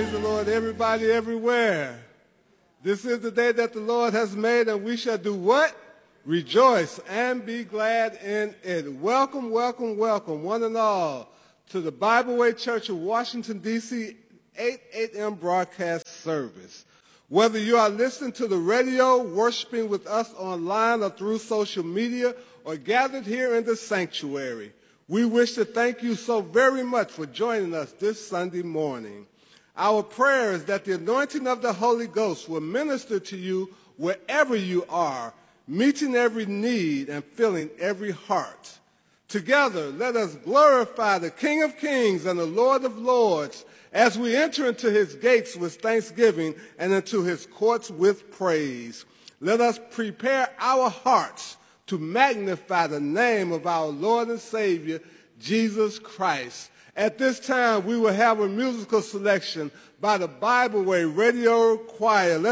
Praise the Lord, everybody, everywhere. This is the day that the Lord has made, and we shall do what? Rejoice and be glad in it. Welcome, welcome, welcome, one and all, to the Bible Way Church of Washington, D.C., 8 a.m. broadcast service. Whether you are listening to the radio, worshiping with us online or through social media, or gathered here in the sanctuary, we wish to thank you so very much for joining us this Sunday morning. Our prayer is that the anointing of the Holy Ghost will minister to you wherever you are, meeting every need and filling every heart. Together, let us glorify the King of Kings and the Lord of Lords as we enter into his gates with thanksgiving and into his courts with praise. Let us prepare our hearts to magnify the name of our Lord and Savior, Jesus Christ. At this time, we will have a musical selection by the Bible Way Radio Choir.